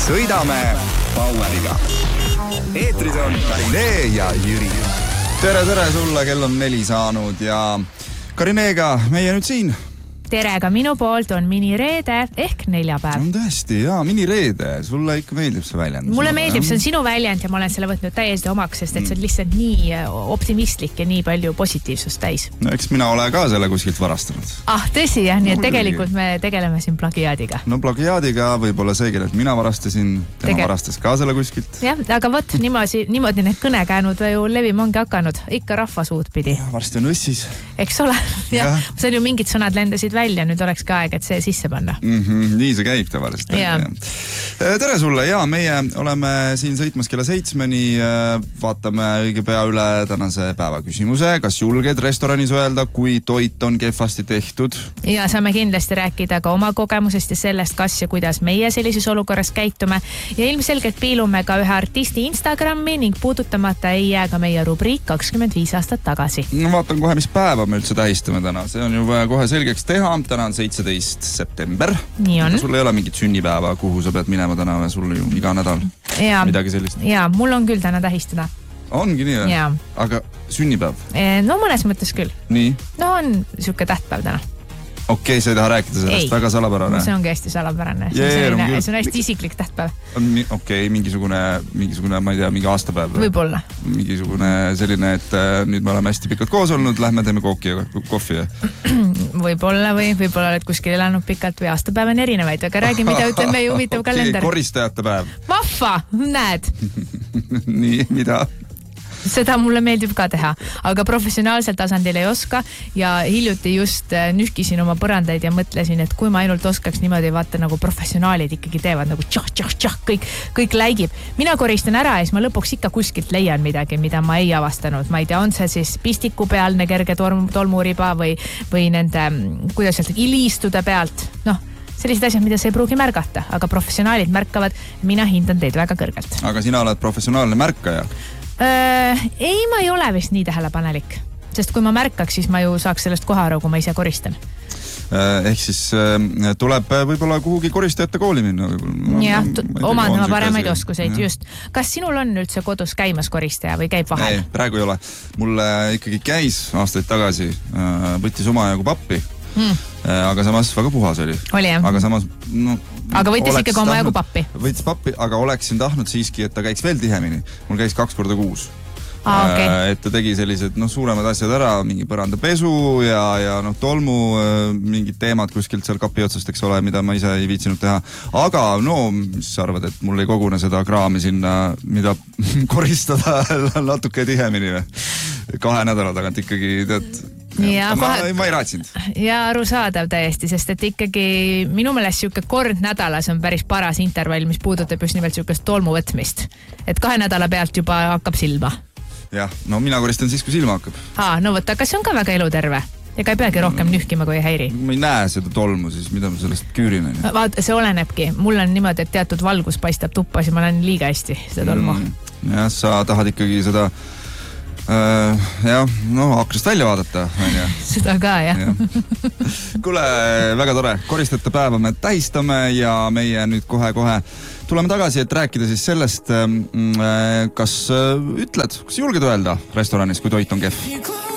Sõidame Baueriga. Eetris on Karinee ja Jüri. Tere sulle, kell on 4 saanud ja Karineega meie nüüd siin. Tere ka minu poolt on minireede ehk neljapäev. On tõesti, jaa, minireede. Sulle ikka meeldib see väljend. Mulle meeldib, see on sinu väljend ja ma olen selle võtnud täiesti omaks, sest et see on lihtsalt nii optimistlik ja nii palju positiivsust täis. No eks mina ole ka selle kuskilt varastanud. Tõsi jah, nii et tegelikult me tegeleme siin plagiaadiga. No plagiaadiga võib-olla see, kellelt mina varastasin, tema varastas ka selle kuskilt. Jah, aga võt, niimoodi need kõnekäänud ju levima ongi hakanud. Ikka rahvasuud pidi. Varsti on õssis. Eks ole? Ja. See on ju mingid sõnad lendasid välja, nüüd oleks ka aeg, et see sisse panna. Nii see käib tavaliselt. Tere sulle, ja meie oleme siin sõitmas kella 7-ni, vaatame õige pea üle tänase päeva küsimuse, kas julged restoranis öelda, kui toit on kehvasti tehtud? Ja saame kindlasti rääkida ka oma kogemusest ja sellest, kas ja kuidas meie sellises olukorras käitume ja ilmselgelt piilume ka ühe artisti Instagrami ning puudutamata ei jää ka meie rubriik 25 aastat tagasi. No vaatan kohe, mis päeva me üldse tähistame täna, see on ju kohe selgeks teha. Täna on 17. september. Nii on. Sul ei ole mingit sünnipäeva, kuhu sa pead minema täna või sul ju iga nädal midagi sellist? Jaa, mul on küll täna tähistada. Ongi nii või? Aga sünnipäev? No mõnes mõttes küll. Nii? No on siuke tähtpäev täna. Okei, sa ei taha rääkida sellest, väga salapärane. See ongi hästi salapärane. See on hästi isiklik tähtpäev. Okei, mingisugune, ma ei tea, mingi aastapäev. Võibolla. Mingisugune selline, et nüüd me oleme hästi pikalt koos olnud, lähme teeme kooki ja kohvi. Võibolla või võibolla oled kuskil elanud pikalt või aastapäev on erinevaid, aga räägi, mida ütleb meie huvitav kalender. Koristajate päev. Vahva, näed. Nii, mida? Seda mulle meeldib ka teha, aga professionaalsel tasandil ei oska ja hiljuti just nühkisin oma põrandaid ja mõtlesin, et kui ma ainult oskaks niimoodi vaata nagu professionaalid ikkagi teevad nagu tšah, kõik läigib. Mina koristan ära ja siis ma lõpuks ikka kuskilt leian midagi, mida ma ei avastanud. Ma ei tea, on see siis pistiku pealne kerge tolmuriba või nende, kuidas öelda, ilistude pealt. Sellised asjad, mida sa ei pruugi märgata, aga professionaalid märkavad, mina hindan teid väga kõrgelt. Aga sina oled professionaalne märkaja? Ei, ma ei ole vist nii tähelepanelik, sest kui ma märkaks, siis ma ju saaks sellest kohe aru, kui ma ise koristan. Ehk siis tuleb võib-olla kuhugi koristajate kooli minna. Jah, omandama paremaid oskuseid, just. Kas sinul on üldse kodus käimas koristaja või käib vahel? Ei, praegu ei ole. Mulle ikkagi käis aastaid tagasi, võttis omajagu pappi, aga samas väga puhas oli. Oli jah? Aga samas, aga võttis ikkagi omajagu pappi? Võttis pappi, aga oleksin tahtnud siiski, et ta käiks veel tihemini. Mul käis 2 korda kuus. Et ta tegi sellised suuremad asjad ära, mingi põrandapesu ja tolmu mingid teemad kuskilt seal kapi otsast, eks ole, mida ma ise ei viitsinud teha. Aga mis sa arvad, et mul ei kogune seda kraami sinna, mida koristada natuke tihemini või? 2 nädala tagant ikkagi, tead, ma ei raatsinud. Ja arusaadav täiesti, sest et ikkagi minu meelest siuke kord nädalas on päris paras intervall, mis puudutab just nimelt siukest tolmu võtmist. Et 2 nädala pealt juba hakkab silma. Jah, mina koristan siis, kui silma hakkab. No võtta, kas see on ka väga eluterve? Ega ei peagi rohkem nühkima, kui ei häiri? Ma ei näe seda tolmu, siis mida ma sellest küürime? Vaata, see olenebki. Mul on niimoodi, et teatud valgus paistab tuppa, siis ma näen liiga hästi seda tolmu. Jah, sa tahad ikkagi seda aknast välja vaadata. Seda ka, jah. Kuule, väga tore. Koristajate päeva me tähistame ja meie nüüd kohe tuleme tagasi, et rääkida siis sellest, kas julged öelda restoranis, kui toit on kehv?